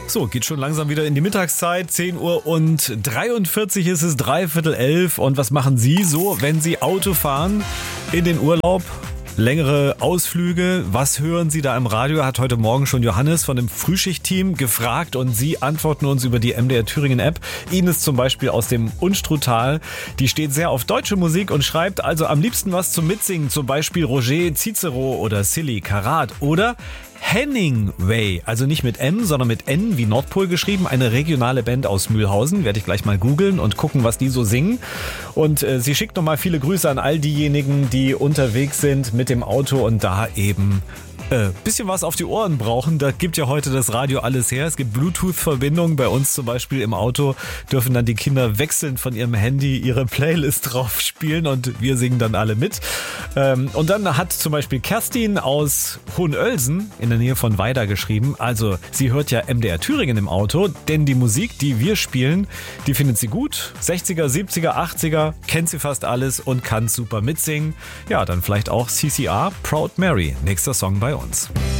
So, geht schon langsam wieder in die Mittagszeit. 10:43 ist es, 10:45. Und was machen Sie so, wenn Sie Auto fahren in den Urlaub? Längere Ausflüge, was hören Sie da im Radio? Hat heute Morgen schon Johannes von dem Frühschichtteam gefragt und Sie antworten uns über die MDR Thüringen App. Ines zum Beispiel aus dem Unstruttal, die steht sehr auf deutsche Musik und schreibt also am liebsten was zum Mitsingen, zum Beispiel Roger Cicero oder Silly Karat oder Henningway, also nicht mit M, sondern mit N wie Nordpol geschrieben, eine regionale Band aus Mühlhausen, werde ich gleich mal googeln und gucken, was die so singen. Und sie schickt nochmal viele Grüße an all diejenigen, die unterwegs sind mit dem Auto und da eben bisschen was auf die Ohren brauchen. Da gibt ja heute das Radio alles her. Es gibt Bluetooth-Verbindungen. Bei uns zum Beispiel im Auto dürfen dann die Kinder wechselnd von ihrem Handy ihre Playlist drauf spielen und wir singen dann alle mit. Und dann hat zum Beispiel Kerstin aus Hohenölsen in der Nähe von Weida geschrieben, also sie hört ja MDR Thüringen im Auto, denn die Musik, die wir spielen, die findet sie gut. 60er, 70er, 80er, kennt sie fast alles und kann super mitsingen. Ja, dann vielleicht auch CCR, Proud Mary, nächster Song bei uns.